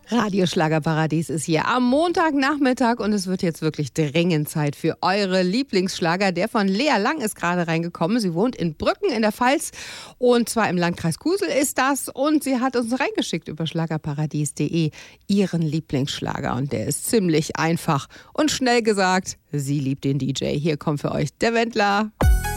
Radio Schlagerparadies ist hier am Montagnachmittag und es wird jetzt wirklich dringend Zeit für eure Lieblingsschlager. Der von Lea Lang ist gerade reingekommen. Sie wohnt in Brücken in der Pfalz und zwar im Landkreis Kusel ist das. Und sie hat uns reingeschickt über schlagerparadies.de ihren Lieblingsschlager und der ist ziemlich einfach und schnell gesagt. Sie liebt den DJ. Hier kommt für euch der Wendler.